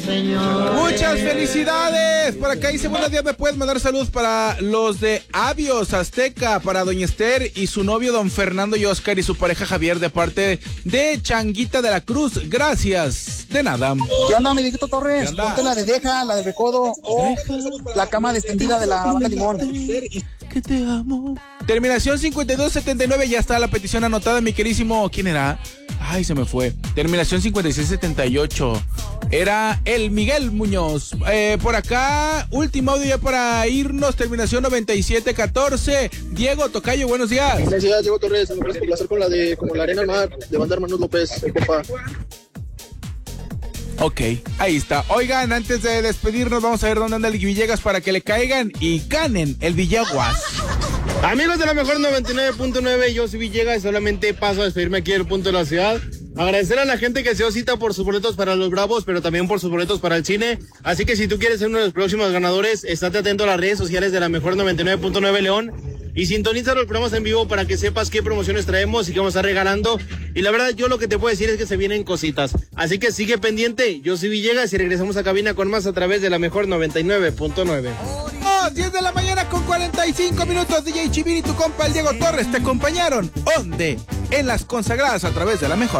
Muchas felicidades. Por acá dice, buenos días, me puedes mandar saludos para los de Avios Azteca, para doña Esther y su novio don Fernando y Oscar y su pareja Javier, de parte de Changuita de la Cruz. Gracias. De nada. ¿Qué onda, mi Dieguito Torres? Ponte la de Deja, la de Recodo o la cama extendida de la banda Limón. Que te amo. Terminación 5279, ya está la petición anotada, mi querísimo. ¿Quién era? Ay, se me fue. Terminación 5678. Era el Miguel Muñoz. Por acá, último audio ya para irnos. Terminación 9714. Diego Tocayo, buenos días. Buenos días, Diego Torres. Me parece placer con la de Como la arena al mar, de banda Hermanos López, compa. Ok, ahí está. Oigan, antes de despedirnos, vamos a ver dónde anda el Villegas para que le caigan y ganen el Villaguas. Amigos de la mejor 99.9, yo soy Villegas y solamente paso a despedirme aquí del punto de la ciudad. Agradecer a la gente que se dio cita por sus boletos para los Bravos, pero también por sus boletos para el cine. Así que si tú quieres ser uno de los próximos ganadores, estate atento a las redes sociales de la mejor 99.9 León y sintoniza los programas en vivo para que sepas qué promociones traemos y qué vamos a estar regalando. Y la verdad, yo lo que te puedo decir es que se vienen cositas. Así que sigue pendiente. Yo soy Villegas y regresamos a cabina con más a través de la mejor 99.9. 10 de la mañana con 45 minutos. DJ Chivir y tu compa el Diego Torres te acompañaron. ¿Dónde? En las consagradas a través de la mejor.